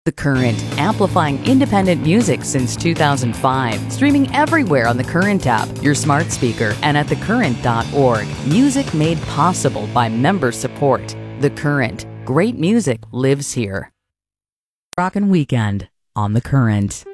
The Current, amplifying independent music since 2005. Streaming everywhere on the Current app, your smart speaker, and at thecurrent.org. Music made possible by member support. The Current. Great music lives here. Rockin' Weekend on The Current.